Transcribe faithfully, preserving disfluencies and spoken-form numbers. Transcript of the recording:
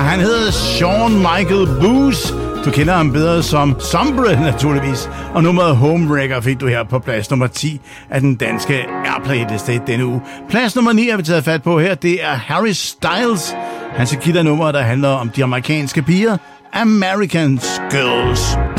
han hedder Sean Michael Booth. Du kender ham bedre som Sombre, naturligvis. Og nummeret Homewrecker fik du her på plads nummer ti af den danske Airplay-liste denne uge. Plads nummer ni har vi taget fat på her. Det er Harry Styles. Han skal give dig nummer, der handler om de amerikanske piger. American Girls.